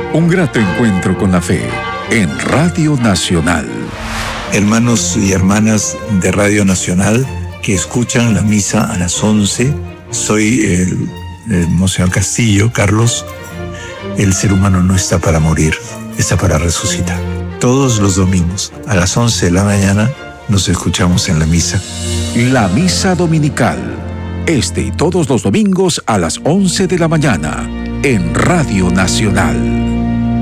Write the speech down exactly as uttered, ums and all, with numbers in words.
Un grato encuentro con la fe en Radio Nacional. Hermanos y hermanas de Radio Nacional que escuchan la misa a las once, soy el, el Monseñor Castillo, Carlos. El ser humano no está para morir, está para resucitar. Todos los domingos a las once de la mañana nos escuchamos en la misa. La misa dominical, este y todos los domingos a las once de la mañana en Radio Nacional.